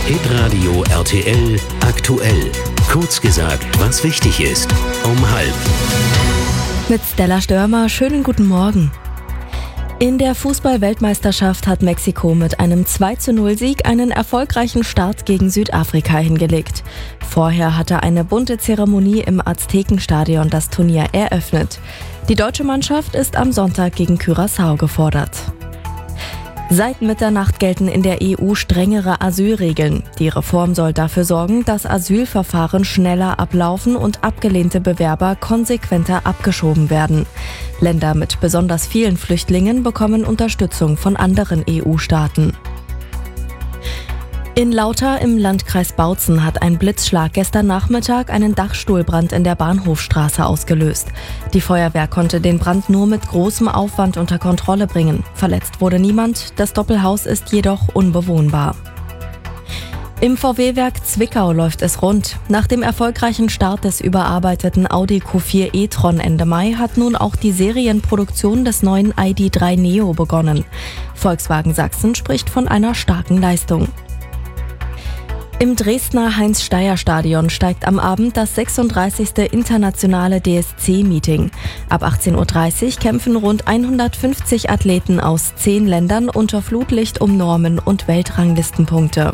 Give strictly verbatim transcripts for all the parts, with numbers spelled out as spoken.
Hitradio R T L aktuell. Kurz gesagt, was wichtig ist. Um halb. Mit Stella Störmer, schönen guten Morgen. In der Fußball-Weltmeisterschaft hat Mexiko mit einem zwei zu null Sieg einen erfolgreichen Start gegen Südafrika hingelegt. Vorher hatte eine bunte Zeremonie im Aztekenstadion das Turnier eröffnet. Die deutsche Mannschaft ist am Sonntag gegen Curaçao gefordert. Seit Mitternacht gelten in der E U strengere Asylregeln. Die Reform soll dafür sorgen, dass Asylverfahren schneller ablaufen und abgelehnte Bewerber konsequenter abgeschoben werden. Länder mit besonders vielen Flüchtlingen bekommen Unterstützung von anderen E U-Staaten. In Lauter im Landkreis Bautzen hat ein Blitzschlag gestern Nachmittag einen Dachstuhlbrand in der Bahnhofstraße ausgelöst. Die Feuerwehr konnte den Brand nur mit großem Aufwand unter Kontrolle bringen. Verletzt wurde niemand, das Doppelhaus ist jedoch unbewohnbar. Im V W-Werk Zwickau läuft es rund. Nach dem erfolgreichen Start des überarbeiteten Audi Q vier e-tron Ende Mai hat nun auch die Serienproduktion des neuen I D drei Neo begonnen. Volkswagen Sachsen spricht von einer starken Leistung. Im Dresdner Heinz-Steier-Stadion steigt am Abend das sechsunddreißigste internationale D S C-Meeting. Ab achtzehn Uhr dreißig kämpfen rund hundertfünfzig Athleten aus zehn Ländern unter Flutlicht um Normen und Weltranglistenpunkte.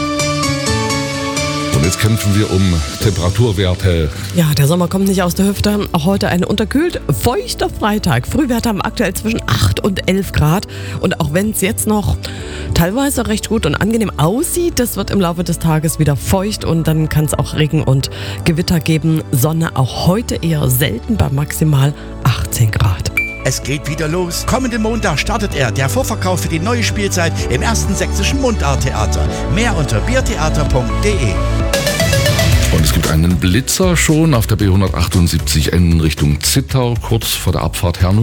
Und jetzt kämpfen wir um Temperaturwerte. Ja, der Sommer kommt nicht aus der Hüfte. Auch heute ein unterkühlt feuchter Freitag. Frühwerte haben aktuell zwischen acht und elf Grad. Und auch wenn es jetzt noch teilweise recht gut und angenehm aussieht, das wird im Laufe des Tages wieder feucht und dann kann es auch Regen und Gewitter geben. Sonne auch heute eher selten bei maximal achtzehn Grad. Es geht wieder los. Kommenden Montag startet er, der Vorverkauf für die neue Spielzeit im ersten sächsischen Mundarttheater. Mehr unter biertheater punkt de. Und es gibt einen Blitzer schon auf der B hundertachtundsiebzig N Richtung Zittau, kurz vor der Abfahrt Hernum.